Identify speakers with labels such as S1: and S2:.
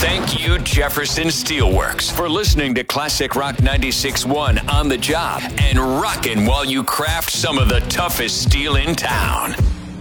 S1: Thank you, Jefferson Steelworks, for listening to Classic Rock 96.1 On the Job and rocking while you craft some of the toughest steel in town.